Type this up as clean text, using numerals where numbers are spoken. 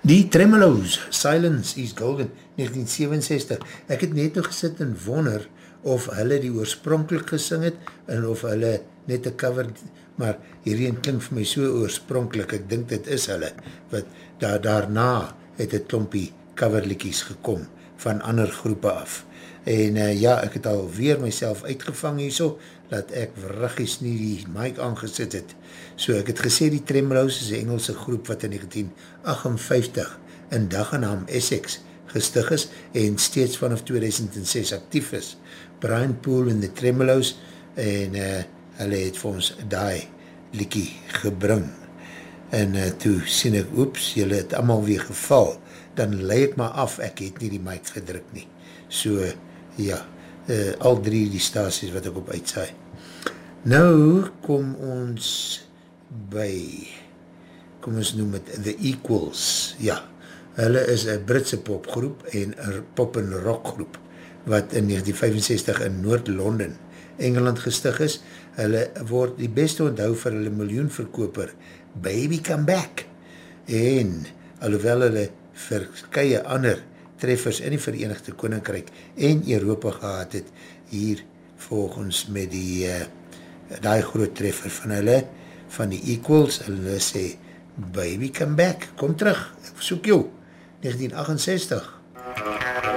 Die Tremolos, Silence is Golden, 1967. Ek het net nog gesit en wonder of hulle die oorspronkelijk gesing het, en of hulle net een cover, maar hierheen klink vir my so oorspronkelijk, ek dink dit is hulle, wat daarna het het klompie coverlikies gekom, van ander groepe af. En ja, ek het al weer myself uitgevang hierso, dat ek wraggies nie die mic aangesit het. So ek het gesê die Tremolos is een Engelse groep wat in 1958 in Dagenham, Essex gestig is en steeds vanaf 2006 actief is. Brian Poole en die Tremolos en hulle het vir ons daai liekie gebring. En toe sien ek, oeps, julle het allemaal weer geval, dan lei ek maar af, ek het nie die mic gedruk nie. So, ja, al drie die stasies wat ek op uitsaai. Nou kom ons by, kom ons noem het The Equals, ja, hulle is een Britse popgroep en een pop- en rockgroep, wat in 1965 in Noord-Londen, Engeland gestig is. Hulle word die beste onthou vir hulle miljoenverkoper, Baby Come Back, en alhoewel hulle verskye ander treffers in die Verenigde Koninkryk en Europa gehad het, hier volgens met die daai groot treffer van hulle, van die Equals, hulle sê, Baby Come Back, kom terug, ek versoek jou, 1968.